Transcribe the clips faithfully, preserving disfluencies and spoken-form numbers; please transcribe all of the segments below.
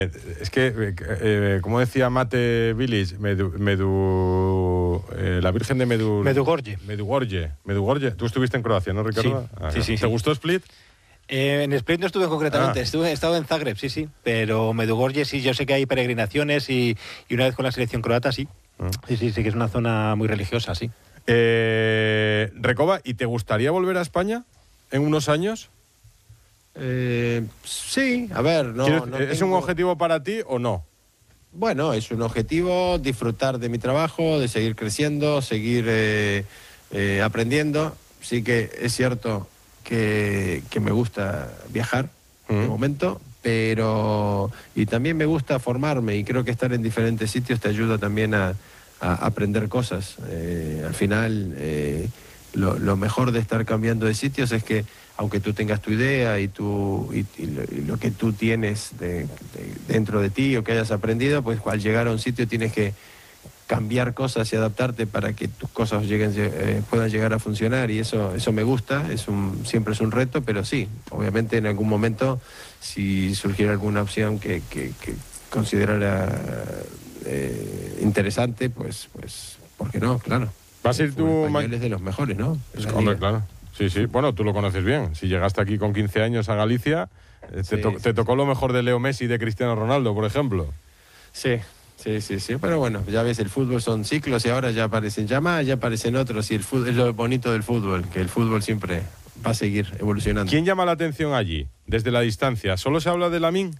Es que, eh, como decía Mate Bilic, Medu, Medu, eh, la Virgen de Medu, Medugorje. Medugorje. Medugorje. Tú estuviste en Croacia, ¿no, Ricardo? Sí, ah, sí, sí. ¿Te sí. gustó Split? Eh, en Split no estuve concretamente, Ah. estuve, he estado en Zagreb, sí, sí. Pero Medugorje sí, yo sé que hay peregrinaciones y, y una vez con la selección croata, sí. Ah. Sí, sí, sí, que es una zona muy religiosa, sí. Eh, Recoba, ¿y te gustaría volver a España en unos años? Eh, sí, a ver, no, ¿Quieres- no ¿Es tengo... un objetivo para ti o no? Bueno, es un objetivo, disfrutar de mi trabajo, de seguir creciendo, seguir eh, eh, aprendiendo. Sí que es cierto que, que me gusta viajar Mm. de momento, pero y también me gusta formarme y creo que estar en diferentes sitios te ayuda también a, a aprender cosas. Eh, al final, eh, lo, lo mejor de estar cambiando de sitios es que aunque tú tengas tu idea y, tu, y, y, lo, y lo que tú tienes de, de, dentro de ti o que hayas aprendido, pues al llegar a un sitio tienes que cambiar cosas y adaptarte para que tus cosas lleguen, eh, puedan llegar a funcionar y eso, eso me gusta, es un, siempre es un reto, pero sí, obviamente en algún momento si surgiera alguna opción que, que, que considerara eh, interesante, pues, pues, ¿por qué no? Claro. ¿Vas a ir El tú fútbol ma- español es de los mejores, ¿no? Es, La hombre, liga. claro. Sí, sí. Bueno, tú lo conoces bien. Si llegaste aquí con quince años a Galicia, eh, te, Sí, to- sí, te tocó lo mejor de Leo Messi y de Cristiano Ronaldo, por ejemplo. Sí, sí, sí, sí, pero bueno, ya ves, el fútbol son ciclos y ahora ya aparecen ya más, ya aparecen otros y el fútbol es lo bonito del fútbol, que el fútbol siempre va a seguir evolucionando. ¿Quién llama la atención allí, desde la distancia? ¿Solo se habla de Lamine?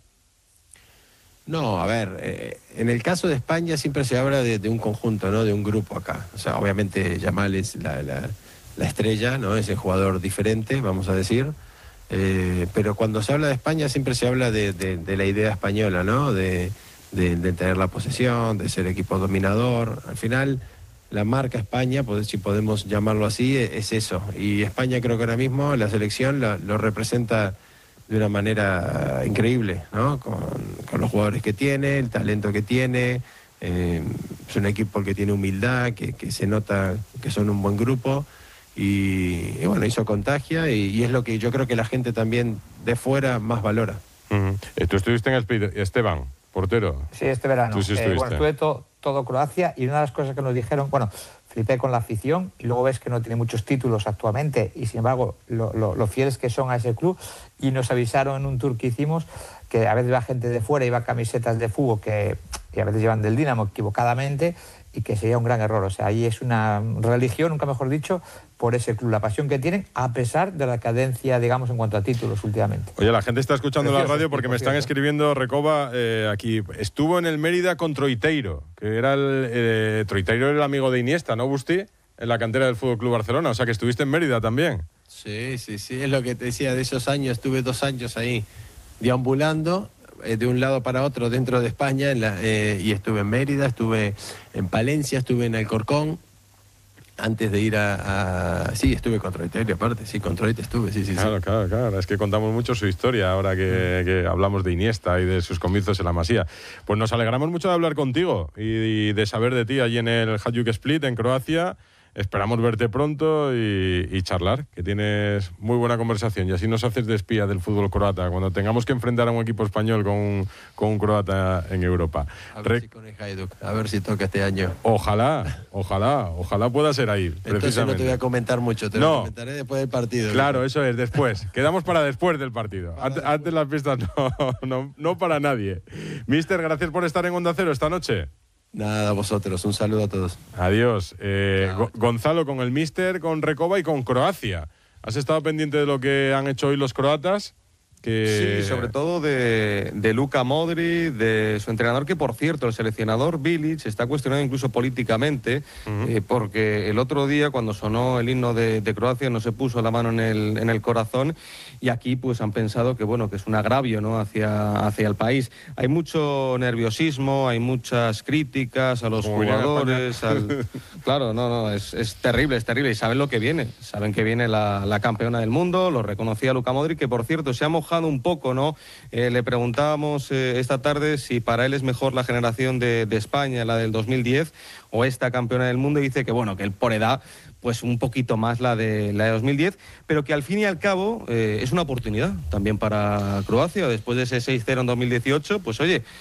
No, a ver, eh, en el caso de España siempre se habla de, de un conjunto, ¿no? De un grupo acá. O sea, obviamente Yamal es la, la, la estrella, ¿no? Es el jugador diferente, vamos a decir. Eh, pero cuando se habla de España siempre se habla de, de, de la idea española, ¿no? De, de, de tener la posesión, de ser equipo dominador. Al final, la marca España, pues, si podemos llamarlo así, es eso. Y España creo que ahora mismo la selección lo, lo representa de una manera increíble, ¿no? Con, con los jugadores que tiene, el talento que tiene. Eh, es un equipo que tiene humildad, que, que se nota que son un buen grupo. Y, y bueno, eso contagia y, y es lo que yo creo que la gente también de fuera más valora. Uh-huh. Eh, Tú estuviste en el Split, Esteban, portero. Sí, este verano. Tú sí Eh, estuviste. bueno, estuve to- todo Croacia y una de las cosas que nos dijeron, bueno, flipé con la afición y luego ves que no tiene muchos títulos actualmente y sin embargo lo, lo, lo fieles que son a ese club y nos avisaron en un tour que hicimos que a veces va gente de fuera y va camisetas de fútbol que, que a veces llevan del Dinamo equivocadamente y que sería un gran error. O sea, ahí es una religión, nunca mejor dicho, por ese club, la pasión que tienen, a pesar de la cadencia, digamos, en cuanto a títulos últimamente. Oye, la gente está escuchando Precioso, la radio porque me están precioso. escribiendo, Recoba, eh, aquí. Estuvo en el Mérida con Troiteiro, que era el... Eh, Troiteiro era el amigo de Iniesta, ¿no, Busti? En la cantera del Fútbol Club Barcelona, o sea que estuviste en Mérida también. Sí, sí, sí, es lo que te decía de esos años, estuve dos años ahí deambulando eh, de un lado para otro dentro de España en la, eh, y estuve en Mérida, estuve en Palencia, estuve en Alcorcón, antes de ir a... a sí, estuve con Troiteiro aparte, sí, con Troite estuve, sí, sí, Claro, sí. claro, claro. Es que contamos mucho su historia ahora que, que hablamos de Iniesta y de sus comienzos en la Masía. Pues nos alegramos mucho de hablar contigo y, y de saber de ti allí en el Hajduk Split, en Croacia. Esperamos verte pronto y, y charlar, que tienes muy buena conversación y así nos haces de espía del fútbol croata cuando tengamos que enfrentar a un equipo español con un, con un croata en Europa. A ver Re- si con el Hajduk, a ver si toca este año. Ojalá, ojalá, ojalá pueda ser ahí, Entonces no precisamente. te voy a comentar mucho, te No. lo comentaré después del partido. Claro, eso es, después. Quedamos para después del partido. Ante- Antes las pistas no, no, no para nadie. Mister, gracias por estar en Onda Cero esta noche. Nada, a vosotros, un saludo a todos. Adiós. Eh, Chao, Go- chao. Gonzalo con el Mister, con Recoba y con Croacia. ¿Has estado pendiente de lo que han hecho hoy los croatas? Que... Sí, sobre todo de, de Luka Modric, de su entrenador, que por cierto, el seleccionador Bilic está cuestionado incluso políticamente, Ujú. eh, porque el otro día, cuando sonó el himno de, de Croacia, no se puso la mano en el, en el corazón, y aquí pues han pensado que bueno, que es un agravio, ¿no?, hacia, hacia el país. Hay mucho nerviosismo, hay muchas críticas a los Como viene jugadores. Al... Claro, no, no, es, es terrible, es terrible, y saben lo que viene. Saben que viene la, la campeona del mundo, lo reconocía Luka Modric, que por cierto se ha mojado mojado un poco, ¿no? Eh, le preguntábamos eh, esta tarde si para él es mejor la generación de, de España, la del dos mil diez, o esta campeona del mundo, y dice que, bueno, que él por edad, pues un poquito más la de, la de dos mil diez, pero que al fin y al cabo eh, es una oportunidad también para Croacia, después de ese seis cero en dos mil dieciocho, pues oye,